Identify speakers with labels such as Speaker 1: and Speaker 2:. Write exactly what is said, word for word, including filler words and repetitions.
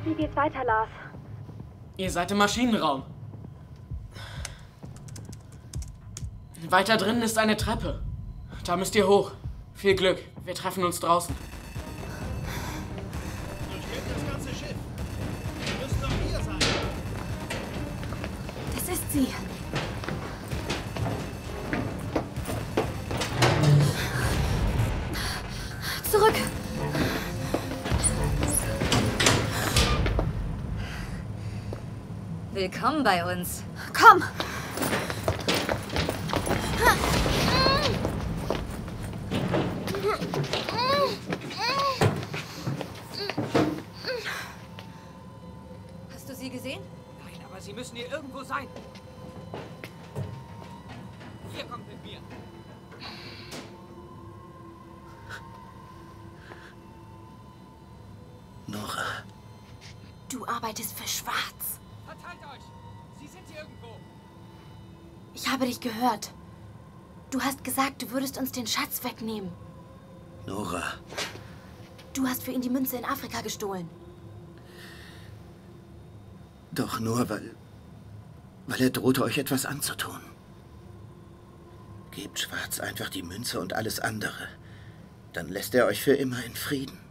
Speaker 1: Wie geht's weiter, Lars?
Speaker 2: Ihr seid im Maschinenraum. Weiter drinnen ist eine Treppe. Da müsst ihr hoch. Viel Glück. Wir treffen uns draußen.
Speaker 3: Durchquert das ganze Schiff. Wir müssen doch hier sein.
Speaker 1: Das ist sie. Zurück.
Speaker 4: Willkommen bei uns.
Speaker 1: Komm.
Speaker 4: Hast du sie gesehen?
Speaker 5: Nein, aber sie müssen hier irgendwo sein. Ihr kommt mit mir.
Speaker 3: Nora.
Speaker 1: Du arbeitest für Schwarz.
Speaker 5: Verteilt euch! Sie sind hier irgendwo.
Speaker 1: Ich habe dich gehört. Du hast gesagt, du würdest uns den Schatz wegnehmen.
Speaker 3: Nora.
Speaker 1: Du hast für ihn die Münze in Afrika gestohlen.
Speaker 3: Doch nur, weil... weil er drohte, euch etwas anzutun. Gebt Schwarz einfach die Münze und alles andere. Dann lässt er euch für immer in Frieden.